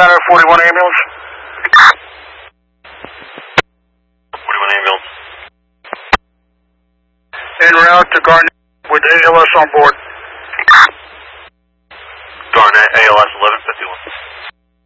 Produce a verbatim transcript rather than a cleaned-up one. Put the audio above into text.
Center, forty-one ambulance. forty-one ambulance. En route to Garnett with A L S on board.